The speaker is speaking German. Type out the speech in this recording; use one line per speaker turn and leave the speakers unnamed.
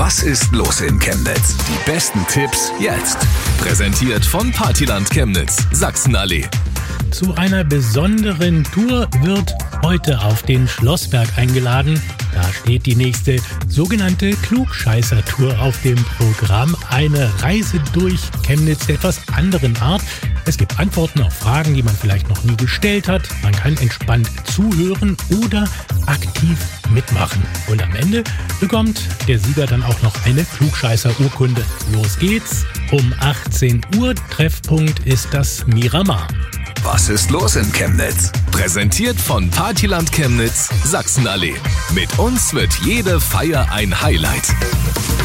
Was ist los in Chemnitz? Die besten Tipps jetzt. Präsentiert von Partyland Chemnitz, Sachsenallee.
Zu einer besonderen Tour wird heute auf den Schlossberg eingeladen. Da steht die nächste sogenannte Klugscheißer-Tour auf dem Programm. Eine Reise durch Chemnitz der etwas anderen Art. Es gibt Antworten auf Fragen, die man vielleicht noch nie gestellt hat. Man kann entspannt zuhören oder aktiv mitmachen. Und am Ende bekommt der Sieger dann auch noch eine Klugscheißer-Urkunde. Los geht's. Um 18 Uhr. Treffpunkt ist das Miramar.
Was ist los in Chemnitz? Präsentiert von Partyland Chemnitz, Sachsenallee. Mit uns wird jede Feier ein Highlight.